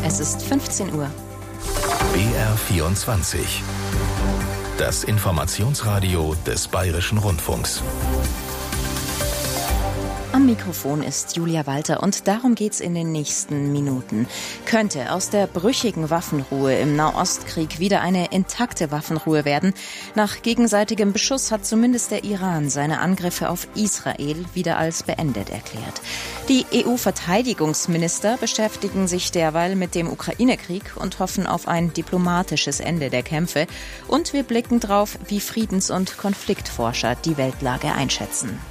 Es ist 15 Uhr. BR24. Das Informationsradio des Bayerischen Rundfunks. Am Mikrofon ist Julia Walter und darum geht's in den nächsten Minuten. Könnte aus der brüchigen Waffenruhe im Nahostkrieg wieder eine intakte Waffenruhe werden? Nach gegenseitigem Beschuss hat zumindest der Iran seine Angriffe auf Israel wieder als beendet erklärt. Die EU-Verteidigungsminister beschäftigen sich derweil mit dem Ukraine-Krieg und hoffen auf ein diplomatisches Ende der Kämpfe. Und wir blicken drauf, wie Friedens- und Konfliktforscher die Weltlage einschätzen.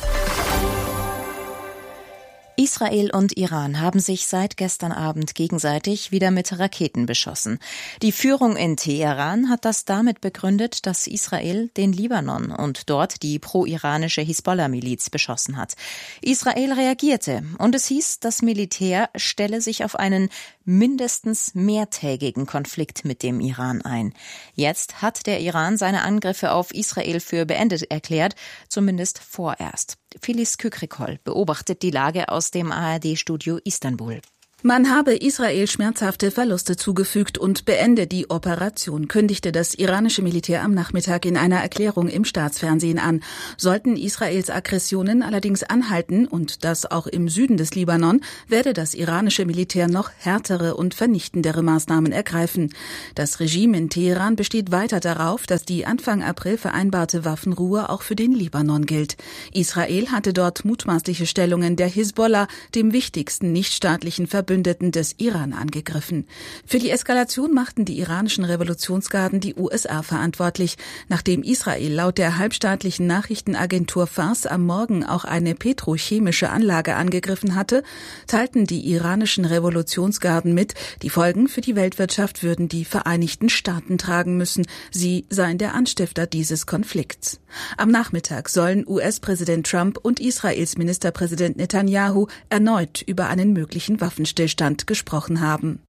Israel und Iran haben sich seit gestern Abend gegenseitig wieder mit Raketen beschossen. Die Führung in Teheran hat das damit begründet, dass Israel den Libanon und dort die pro-iranische Hisbollah-Miliz beschossen hat. Israel reagierte und es hieß, das Militär stelle sich auf einen mindestens mehrtägigen Konflikt mit dem Iran ein. Jetzt hat der Iran seine Angriffe auf Israel für beendet erklärt, zumindest vorerst. Filiz Kükrikol beobachtet die Lage aus dem ARD-Studio Istanbul. Man habe Israel schmerzhafte Verluste zugefügt und beende die Operation, kündigte das iranische Militär am Nachmittag in einer Erklärung im Staatsfernsehen an. Sollten Israels Aggressionen allerdings anhalten, und das auch im Süden des Libanon, werde das iranische Militär noch härtere und vernichtendere Maßnahmen ergreifen. Das Regime in Teheran besteht weiter darauf, dass die Anfang April vereinbarte Waffenruhe auch für den Libanon gilt. Israel hatte dort mutmaßliche Stellungen der Hisbollah, dem wichtigsten nichtstaatlichen Verbündeten des Iran, angegriffen. Für die Eskalation machten die iranischen Revolutionsgarden die USA verantwortlich. Nachdem Israel laut der halbstaatlichen Nachrichtenagentur Fars am Morgen auch eine petrochemische Anlage angegriffen hatte, teilten die iranischen Revolutionsgarden mit, die Folgen für die Weltwirtschaft würden die Vereinigten Staaten tragen müssen. Sie seien der Anstifter dieses Konflikts. Am Nachmittag sollen US-Präsident Trump und Israels Ministerpräsident Netanyahu erneut über einen möglichen Waffenstillstand gesprochen haben.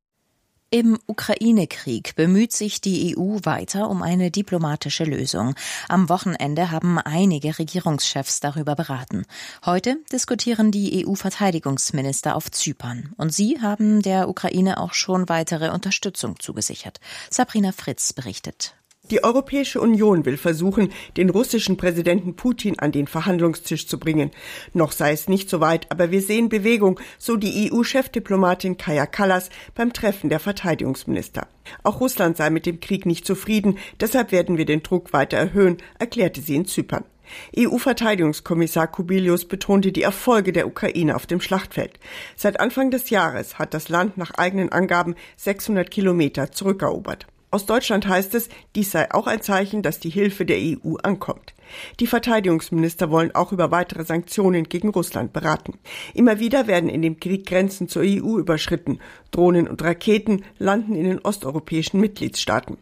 Im Ukraine-Krieg bemüht sich die EU weiter um eine diplomatische Lösung. Am Wochenende haben einige Regierungschefs darüber beraten. Heute diskutieren die EU-Verteidigungsminister auf Zypern. Und sie haben der Ukraine auch schon weitere Unterstützung zugesichert. Sabrina Fritz berichtet. Die Europäische Union will versuchen, den russischen Präsidenten Putin an den Verhandlungstisch zu bringen. Noch sei es nicht so weit, aber wir sehen Bewegung, so die EU-Chefdiplomatin Kaja Kallas beim Treffen der Verteidigungsminister. Auch Russland sei mit dem Krieg nicht zufrieden, deshalb werden wir den Druck weiter erhöhen, erklärte sie in Zypern. EU-Verteidigungskommissar Kubilius betonte die Erfolge der Ukraine auf dem Schlachtfeld. Seit Anfang des Jahres hat das Land nach eigenen Angaben 600 Kilometer zurückerobert. Aus Deutschland heißt es, dies sei auch ein Zeichen, dass die Hilfe der EU ankommt. Die Verteidigungsminister wollen auch über weitere Sanktionen gegen Russland beraten. Immer wieder werden in dem Krieg Grenzen zur EU überschritten. Drohnen und Raketen landen in den osteuropäischen Mitgliedstaaten.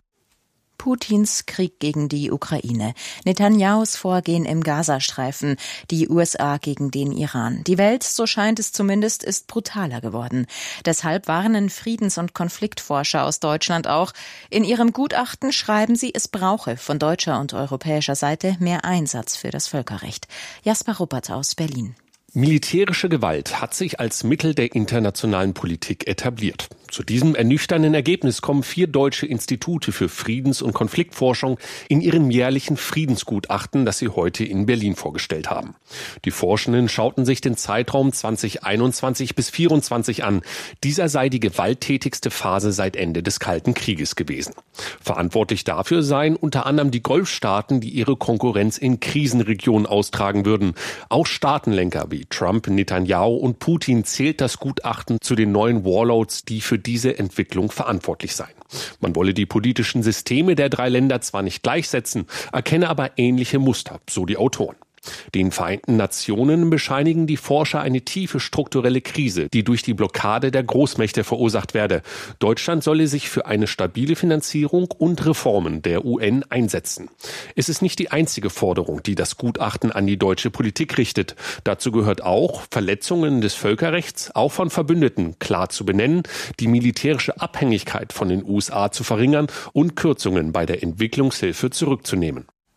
Putins Krieg gegen die Ukraine, Netanyahus Vorgehen im Gazastreifen, die USA gegen den Iran. Die Welt, so scheint es zumindest, ist brutaler geworden. Deshalb warnen Friedens- und Konfliktforscher aus Deutschland auch. In ihrem Gutachten schreiben sie, es brauche von deutscher und europäischer Seite mehr Einsatz für das Völkerrecht. Jasper Ruppert aus Berlin. Militärische Gewalt hat sich als Mittel der internationalen Politik etabliert. Zu diesem ernüchternden Ergebnis kommen 4 deutsche Institute für Friedens- und Konfliktforschung in ihrem jährlichen Friedensgutachten, das sie heute in Berlin vorgestellt haben. Die Forschenden schauten sich den Zeitraum 2021 bis 2024 an. Dieser sei die gewalttätigste Phase seit Ende des Kalten Krieges gewesen. Verantwortlich dafür seien unter anderem die Golfstaaten, die ihre Konkurrenz in Krisenregionen austragen würden. Auch Staatenlenker wie Trump, Netanyahu und Putin zählt das Gutachten zu den neuen Warlords, die für diese Entwicklung verantwortlich seien. Man wolle die politischen Systeme der 3 Länder zwar nicht gleichsetzen, erkenne aber ähnliche Muster, so die Autoren. Den Vereinten Nationen bescheinigen die Forscher eine tiefe strukturelle Krise, die durch die Blockade der Großmächte verursacht werde. Deutschland solle sich für eine stabile Finanzierung und Reformen der UN einsetzen. Es ist nicht die einzige Forderung, die das Gutachten an die deutsche Politik richtet. Dazu gehört auch, Verletzungen des Völkerrechts, auch von Verbündeten, klar zu benennen, die militärische Abhängigkeit von den USA zu verringern und Kürzungen bei der Entwicklungshilfe zurückzunehmen.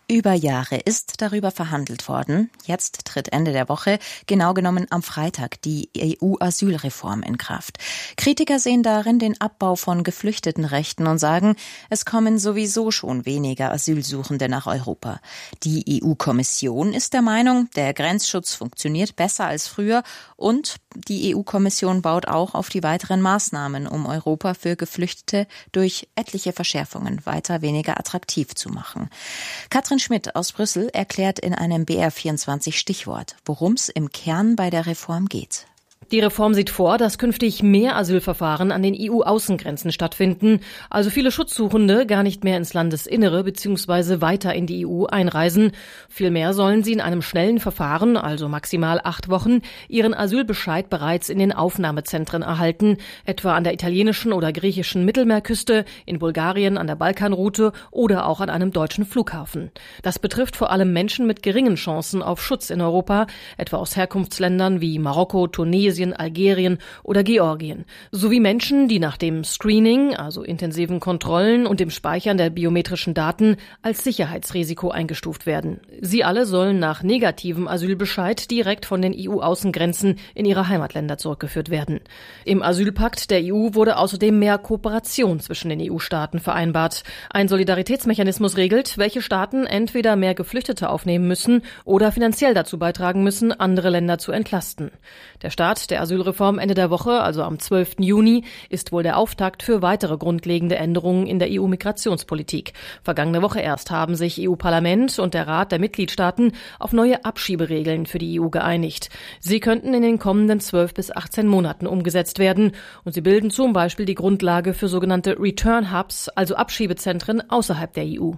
Über Jahre ist darüber verhandelt worden. Jetzt tritt Ende der Woche, genau genommen am Freitag, die EU-Asylreform in Kraft. Kritiker sehen darin den Abbau von Geflüchtetenrechten und sagen, es kommen sowieso schon weniger Asylsuchende nach Europa. Die EU-Kommission ist der Meinung, der Grenzschutz funktioniert besser als früher und die EU-Kommission baut auch auf die weiteren Maßnahmen, um Europa für Geflüchtete durch etliche Verschärfungen weiter weniger attraktiv zu machen. Katrin Schmidt aus Brüssel erklärt in einem BR24 Stichwort, worum es im Kern bei der Reform geht. Die Reform sieht vor, dass künftig mehr Asylverfahren an den EU-Außengrenzen stattfinden, also viele Schutzsuchende gar nicht mehr ins Landesinnere bzw. weiter in die EU einreisen. Vielmehr sollen sie in einem schnellen Verfahren, also maximal 8 Wochen, ihren Asylbescheid bereits in den Aufnahmezentren erhalten, etwa an der italienischen oder griechischen Mittelmeerküste, in Bulgarien an der Balkanroute oder auch an einem deutschen Flughafen. Das betrifft vor allem Menschen mit geringen Chancen auf Schutz in Europa, etwa aus Herkunftsländern wie Marokko, Tunesien, Algerien oder Georgien, sowie Menschen, die nach dem Screening, also intensiven Kontrollen und dem Speichern der biometrischen Daten als Sicherheitsrisiko eingestuft werden. Sie alle sollen nach negativem Asylbescheid direkt von den EU-Außengrenzen in ihre Heimatländer zurückgeführt werden. Im Asylpakt der EU wurde außerdem mehr Kooperation zwischen den EU-Staaten vereinbart. Ein Solidaritätsmechanismus regelt, welche Staaten entweder mehr Geflüchtete aufnehmen müssen oder finanziell dazu beitragen müssen, andere Länder zu entlasten. Der Start der Asylreform Ende der Woche, also am 12. Juni, ist wohl der Auftakt für weitere grundlegende Änderungen in der EU-Migrationspolitik. Vergangene Woche erst haben sich EU-Parlament und der Rat der Mitgliedstaaten auf neue Abschieberegeln für die EU geeinigt. Sie könnten in den kommenden 12 bis 18 Monaten umgesetzt werden und sie bilden zum Beispiel die Grundlage für sogenannte Return Hubs, also Abschiebezentren außerhalb der EU.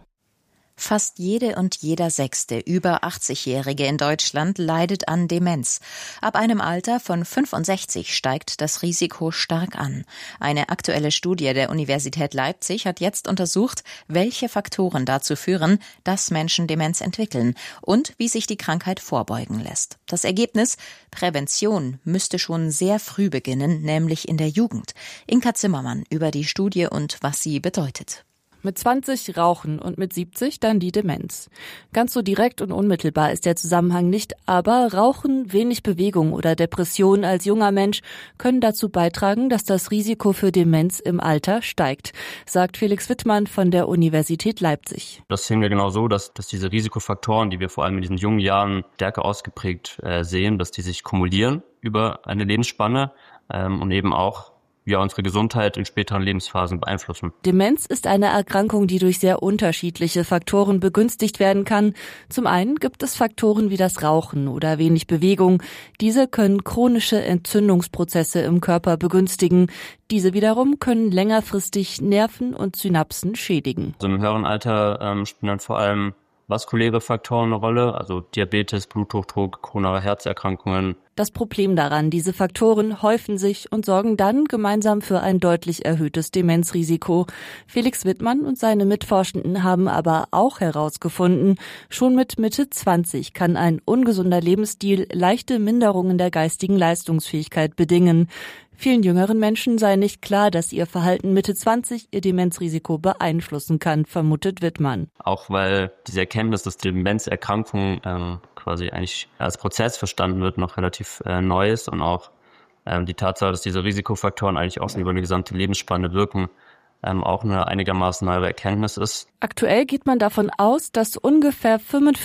Fast jede und jeder 6. über 80-Jährige in Deutschland leidet an Demenz. Ab einem Alter von 65 steigt das Risiko stark an. Eine aktuelle Studie der Universität Leipzig hat jetzt untersucht, welche Faktoren dazu führen, dass Menschen Demenz entwickeln und wie sich die Krankheit vorbeugen lässt. Das Ergebnis: Prävention müsste schon sehr früh beginnen, nämlich in der Jugend. Inka Zimmermann über die Studie und was sie bedeutet. Mit 20 Rauchen und mit 70 dann die Demenz. Ganz so direkt und unmittelbar ist der Zusammenhang nicht, aber Rauchen, wenig Bewegung oder Depression als junger Mensch können dazu beitragen, dass das Risiko für Demenz im Alter steigt, sagt Felix Wittmann von der Universität Leipzig. Das sehen wir genau so, dass diese Risikofaktoren, die wir vor allem in diesen jungen Jahren stärker ausgeprägt sehen, dass die sich kumulieren über eine Lebensspanne und eben auch unsere Gesundheit in späteren Lebensphasen beeinflussen. Demenz ist eine Erkrankung, die durch sehr unterschiedliche Faktoren begünstigt werden kann. Zum einen gibt es Faktoren wie das Rauchen oder wenig Bewegung. Diese können chronische Entzündungsprozesse im Körper begünstigen. Diese wiederum können längerfristig Nerven und Synapsen schädigen. Also im höheren Alter spielen dann vor allem vaskuläre Faktoren eine Rolle, also Diabetes, Bluthochdruck, koronare Herzerkrankungen. Das Problem daran, diese Faktoren häufen sich und sorgen dann gemeinsam für ein deutlich erhöhtes Demenzrisiko. Felix Wittmann und seine Mitforschenden haben aber auch herausgefunden, schon mit Mitte 20 kann ein ungesunder Lebensstil leichte Minderungen der geistigen Leistungsfähigkeit bedingen. Vielen jüngeren Menschen sei nicht klar, dass ihr Verhalten Mitte 20 ihr Demenzrisiko beeinflussen kann, vermutet Wittmann. Auch weil diese Erkenntnis, dass die Demenzerkrankung quasi eigentlich als Prozess verstanden wird, noch relativ neu ist und auch die Tatsache, dass diese Risikofaktoren eigentlich auch über eine gesamte Lebensspanne wirken, auch eine einigermaßen neue Erkenntnis ist. Aktuell geht man davon aus, dass ungefähr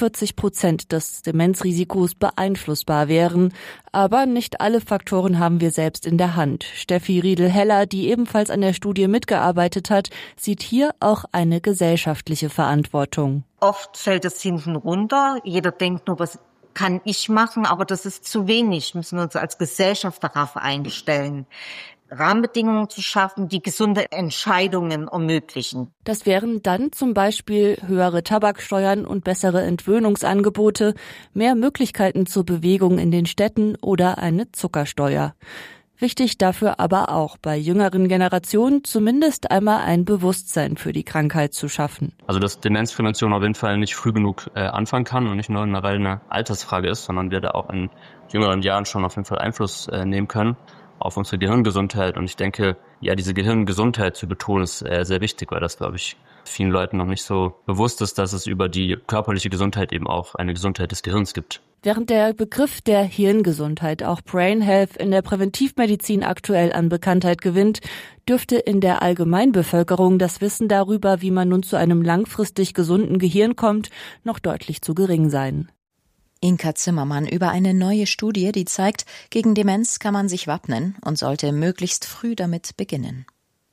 45% des Demenzrisikos beeinflussbar wären. Aber nicht alle Faktoren haben wir selbst in der Hand. Steffi Riedel-Heller, die ebenfalls an der Studie mitgearbeitet hat, sieht hier auch eine gesellschaftliche Verantwortung. Oft fällt es hinten runter. Jeder denkt nur, was kann ich machen, aber das ist zu wenig. Müssen wir uns als Gesellschaft darauf einstellen, Rahmenbedingungen zu schaffen, die gesunde Entscheidungen ermöglichen. Das wären dann zum Beispiel höhere Tabaksteuern und bessere Entwöhnungsangebote, mehr Möglichkeiten zur Bewegung in den Städten oder eine Zuckersteuer. Wichtig dafür aber auch, bei jüngeren Generationen zumindest einmal ein Bewusstsein für die Krankheit zu schaffen. Also dass Demenzprävention auf jeden Fall nicht früh genug anfangen kann und nicht nur eine reine Altersfrage ist, sondern wir da auch in jüngeren Jahren schon auf jeden Fall Einfluss nehmen können. auf unsere Gehirngesundheit. Und ich denke, ja, diese Gehirngesundheit zu betonen, ist sehr wichtig, weil das, glaube ich, vielen Leuten noch nicht so bewusst ist, dass es über die körperliche Gesundheit eben auch eine Gesundheit des Gehirns gibt. Während der Begriff der Hirngesundheit, auch Brain Health, in der Präventivmedizin aktuell an Bekanntheit gewinnt, dürfte in der Allgemeinbevölkerung das Wissen darüber, wie man nun zu einem langfristig gesunden Gehirn kommt, noch deutlich zu gering sein. Inka Zimmermann über eine neue Studie, die zeigt, gegen Demenz kann man sich wappnen und sollte möglichst früh damit beginnen.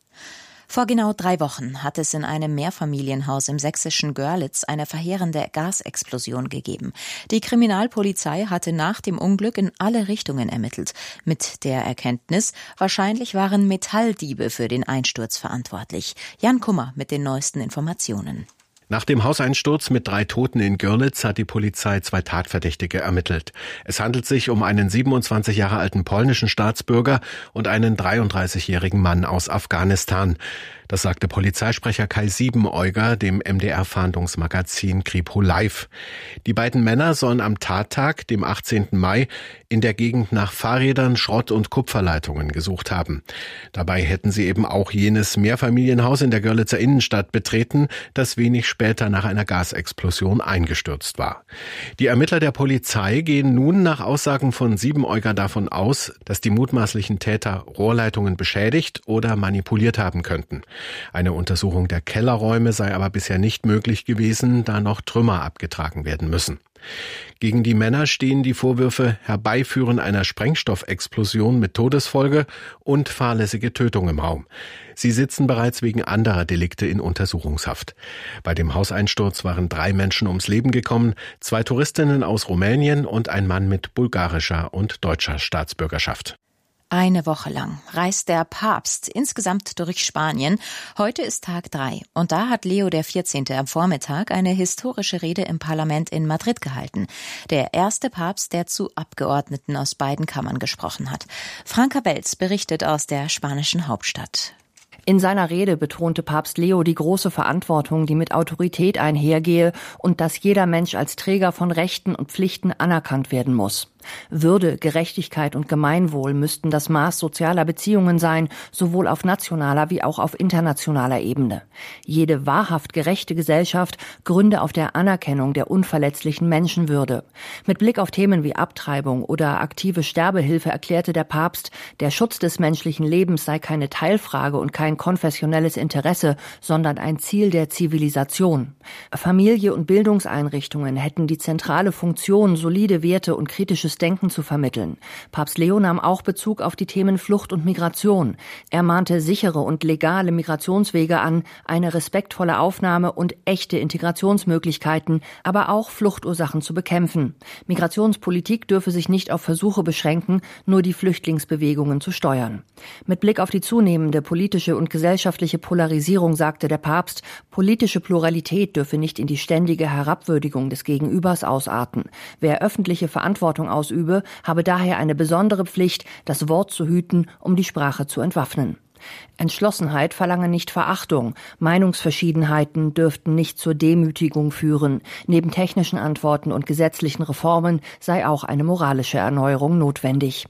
Vor genau 3 Wochen hat es in einem Mehrfamilienhaus im sächsischen Görlitz eine verheerende Gasexplosion gegeben. Die Kriminalpolizei hatte nach dem Unglück in alle Richtungen ermittelt, mit der Erkenntnis, wahrscheinlich waren Metalldiebe für den Einsturz verantwortlich. Jan Kummer mit den neuesten Informationen. Nach dem Hauseinsturz mit 3 Toten in Görlitz hat die Polizei 2 Tatverdächtige ermittelt. Es handelt sich um einen 27 Jahre alten polnischen Staatsbürger und einen 33-jährigen Mann aus Afghanistan. Das sagte Polizeisprecher Kai Siebeneuger dem MDR-Fahndungsmagazin Kripo Live. Die beiden Männer sollen am Tattag, dem 18. Mai, in der Gegend nach Fahrrädern, Schrott- und Kupferleitungen gesucht haben. Dabei hätten sie eben auch jenes Mehrfamilienhaus in der Görlitzer Innenstadt betreten, das wenig später nach einer Gasexplosion eingestürzt war. Die Ermittler der Polizei gehen nun nach Aussagen von Siebeneuger davon aus, dass die mutmaßlichen Täter Rohrleitungen beschädigt oder manipuliert haben könnten. Eine Untersuchung der Kellerräume sei aber bisher nicht möglich gewesen, da noch Trümmer abgetragen werden müssen. Gegen die Männer stehen die Vorwürfe Herbeiführen einer Sprengstoffexplosion mit Todesfolge und fahrlässige Tötung im Raum. Sie sitzen bereits wegen anderer Delikte in Untersuchungshaft. Bei dem Hauseinsturz waren 3 Menschen ums Leben gekommen, 2 Touristinnen aus Rumänien und ein Mann mit bulgarischer und deutscher Staatsbürgerschaft. Eine Woche lang reist der Papst insgesamt durch Spanien. Heute ist Tag 3 und da hat Leo XIV. Am Vormittag eine historische Rede im Parlament in Madrid gehalten. Der erste Papst, der zu Abgeordneten aus beiden Kammern gesprochen hat. Franka Welz berichtet aus der spanischen Hauptstadt. In seiner Rede betonte Papst Leo die große Verantwortung, die mit Autorität einhergehe und dass jeder Mensch als Träger von Rechten und Pflichten anerkannt werden muss. Würde, Gerechtigkeit und Gemeinwohl müssten das Maß sozialer Beziehungen sein, sowohl auf nationaler wie auch auf internationaler Ebene. Jede wahrhaft gerechte Gesellschaft gründe auf der Anerkennung der unverletzlichen Menschenwürde. Mit Blick auf Themen wie Abtreibung oder aktive Sterbehilfe erklärte der Papst, der Schutz des menschlichen Lebens sei keine Teilfrage und kein konfessionelles Interesse, sondern ein Ziel der Zivilisation. Familie und Bildungseinrichtungen hätten die zentrale Funktion, solide Werte und kritisches Denken zu vermitteln. Papst Leo nahm auch Bezug auf die Themen Flucht und Migration. Er mahnte sichere und legale Migrationswege an, eine respektvolle Aufnahme und echte Integrationsmöglichkeiten, aber auch Fluchtursachen zu bekämpfen. Migrationspolitik dürfe sich nicht auf Versuche beschränken, nur die Flüchtlingsbewegungen zu steuern. Mit Blick auf die zunehmende politische und gesellschaftliche Polarisierung sagte der Papst, politische Pluralität dürfe nicht in die ständige Herabwürdigung des Gegenübers ausarten. Wer öffentliche Verantwortung ausübe, habe daher eine besondere Pflicht, das Wort zu hüten, um die Sprache zu entwaffnen. Entschlossenheit verlange nicht Verachtung. Meinungsverschiedenheiten dürften nicht zur Demütigung führen. Neben technischen Antworten und gesetzlichen Reformen sei auch eine moralische Erneuerung notwendig.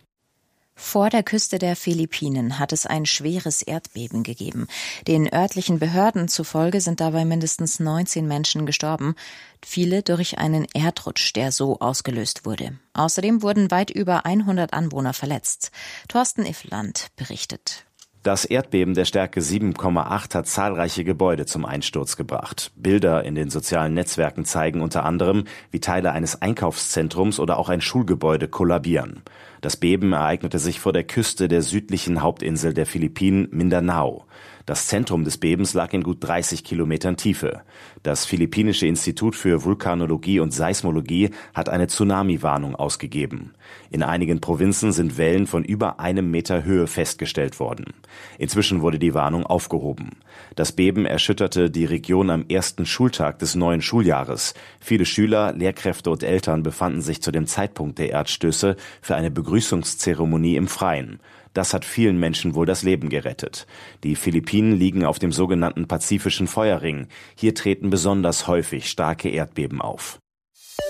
Vor der Küste der Philippinen hat es ein schweres Erdbeben gegeben. Den örtlichen Behörden zufolge sind dabei mindestens 19 Menschen gestorben, viele durch einen Erdrutsch, der so ausgelöst wurde. Außerdem wurden weit über 100 Anwohner verletzt. Thorsten Iffland berichtet. Das Erdbeben der Stärke 7,8 hat zahlreiche Gebäude zum Einsturz gebracht. Bilder in den sozialen Netzwerken zeigen unter anderem, wie Teile eines Einkaufszentrums oder auch ein Schulgebäude kollabieren. Das Beben ereignete sich vor der Küste der südlichen Hauptinsel der Philippinen, Mindanao. Das Zentrum des Bebens lag in gut 30 Kilometern Tiefe. Das Philippinische Institut für Vulkanologie und Seismologie hat eine Tsunami-Warnung ausgegeben. In einigen Provinzen sind Wellen von über 1 Meter Höhe festgestellt worden. Inzwischen wurde die Warnung aufgehoben. Das Beben erschütterte die Region am ersten Schultag des neuen Schuljahres. Viele Schüler, Lehrkräfte und Eltern befanden sich zu dem Zeitpunkt der Erdstöße für eine Begrüßungszeremonie im Freien. Das hat vielen Menschen wohl das Leben gerettet. Die Philippinen liegen auf dem sogenannten Pazifischen Feuerring. Hier treten besonders häufig starke Erdbeben auf.